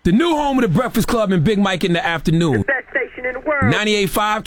The new home of the Breakfast Club and Big Mike in the afternoon. The best station in the world. 98.5